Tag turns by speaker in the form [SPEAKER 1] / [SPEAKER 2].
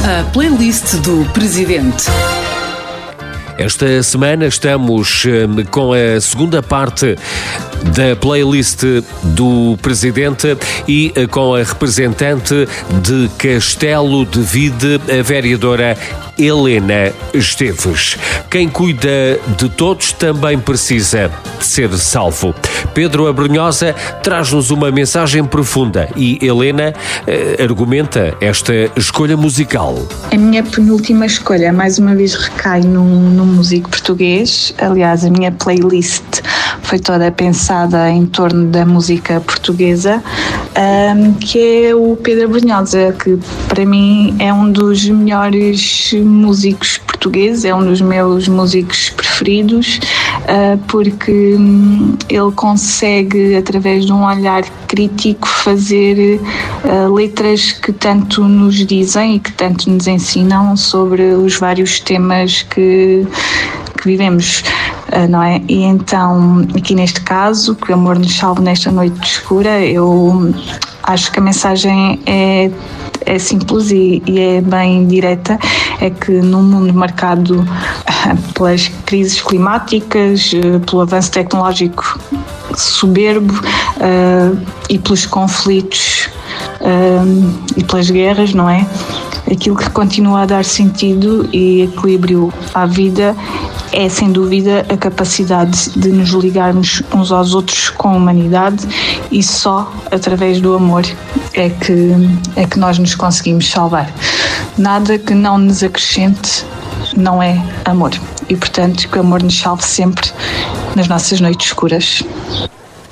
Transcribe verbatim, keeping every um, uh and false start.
[SPEAKER 1] A playlist do Presidente.
[SPEAKER 2] Esta semana estamos um, com a segunda parte da playlist do Presidente e uh, com a representante de Castelo de Vide, a vereadora Helena Esteves. Quem cuida de todos também precisa de ser salvo. Pedro Abrunhosa traz-nos uma mensagem profunda e Helena uh, argumenta esta escolha musical.
[SPEAKER 3] A minha penúltima escolha, mais uma vez, recai num, num músico português. Aliás, a minha playlist foi toda pensada em torno da música portuguesa, um, que é o Pedro Abrunhosa, que para mim é um dos melhores músicos portugueses, é um dos meus músicos preferidos, uh, porque um, ele consegue, através de um olhar crítico, fazer uh, letras que tanto nos dizem e que tanto nos ensinam sobre os vários temas que, que vivemos, uh, não é? E então, aqui neste caso, que o amor nos salve nesta noite escura, eu acho que a mensagem é é simples e, e é bem direta, é que num mundo marcado pelas crises climáticas, pelo avanço tecnológico soberbo uh, e pelos conflitos uh, e pelas guerras, não é? Aquilo que continua a dar sentido e equilíbrio à vida é, sem dúvida, a capacidade de nos ligarmos uns aos outros com humanidade, e só através do amor é que, é que nós nos conseguimos salvar. Nada que não nos acrescente não é amor. E, portanto, que o amor nos salve sempre nas nossas noites escuras.